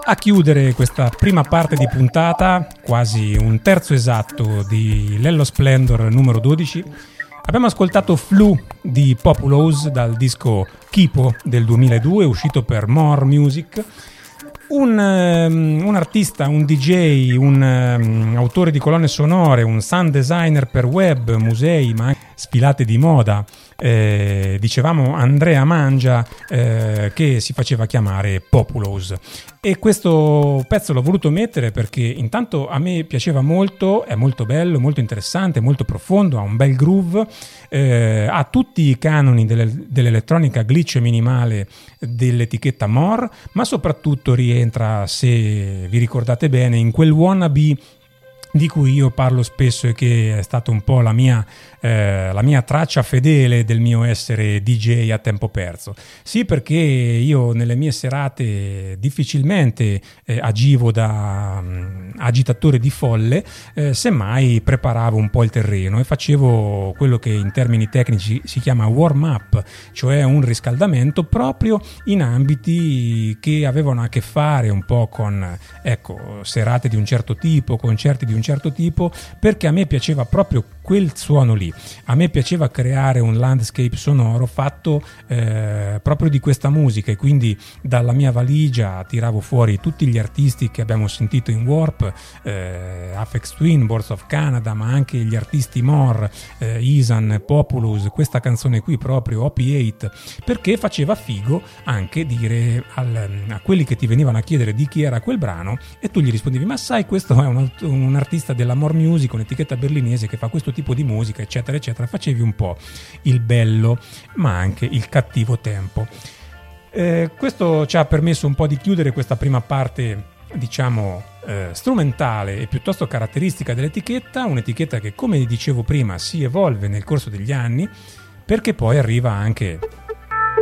A chiudere questa prima parte di puntata, quasi un terzo esatto di Lello Splendor numero 12, abbiamo ascoltato Flu di Populous dal disco Kipo del 2002, uscito per More Music. Un artista, un DJ, un autore di colonne sonore, un sound designer per web, musei, ma anche sfilate di moda. Dicevamo Andrea Mangia, che si faceva chiamare Populous. E questo pezzo l'ho voluto mettere perché intanto a me piaceva molto, è molto bello, molto interessante, molto profondo, ha un bel groove, ha tutti i canoni dell'elettronica glitch e minimale dell'etichetta More, ma soprattutto rientra, se vi ricordate bene, in quel wannabe di cui io parlo spesso e che è stata un po' la mia traccia fedele del mio essere DJ a tempo perso. Sì, perché io nelle mie serate difficilmente agivo da agitatore di folle, semmai preparavo un po' il terreno e facevo quello che in termini tecnici si chiama warm up, cioè un riscaldamento proprio in ambiti che avevano a che fare un po' con, ecco, serate di un certo tipo, concerti di un certo tipo, perché a me piaceva proprio quel suono lì. A me piaceva creare un landscape sonoro fatto proprio di questa musica, e quindi dalla mia valigia tiravo fuori tutti gli artisti che abbiamo sentito in Warp, Aphex Twin, Boards of Canada, ma anche gli artisti More, Isan, Populous, questa canzone qui proprio, OP8, perché faceva figo anche dire a quelli che ti venivano a chiedere di chi era quel brano e tu gli rispondevi: ma sai, questo è un artista della More Music, un'etichetta berlinese che fa questo tipo di musica, eccetera eccetera. Facevi un po' il bello ma anche il cattivo tempo. Questo ci ha permesso un po' di chiudere questa prima parte, diciamo, strumentale e piuttosto caratteristica dell'etichetta, un'etichetta che, come dicevo prima, si evolve nel corso degli anni, perché poi arriva anche